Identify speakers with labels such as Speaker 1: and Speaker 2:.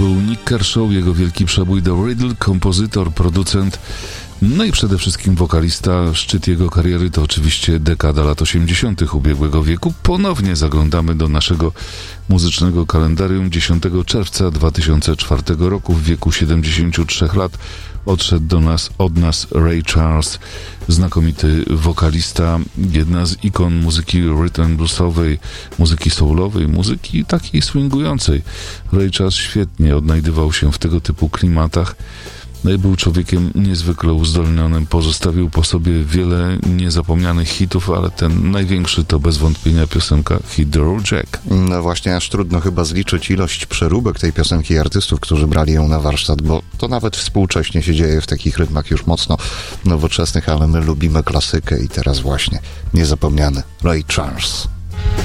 Speaker 1: był Nik Kershaw, jego wielki przebój The Riddle, kompozytor, producent, no i przede wszystkim wokalista. Szczyt jego kariery to oczywiście dekada lat 80. ubiegłego wieku. Ponownie zaglądamy do naszego muzycznego kalendarium. 10 czerwca 2004 roku w wieku 73 lat odszedł od nas Ray Charles, znakomity wokalista, jedna z ikon muzyki rhythm and bluesowej, muzyki soulowej, muzyki takiej swingującej. Ray Charles świetnie odnajdywał się w tego typu klimatach. No i był człowiekiem niezwykle uzdolnionym, pozostawił po sobie wiele niezapomnianych hitów, ale ten największy to bez wątpienia piosenka Hit the Road Jack.
Speaker 2: No właśnie, aż trudno chyba zliczyć ilość przeróbek tej piosenki i artystów, którzy brali ją na warsztat, bo to nawet współcześnie się dzieje w takich rytmach już mocno nowoczesnych, ale my lubimy klasykę i teraz właśnie niezapomniany Ray Charles.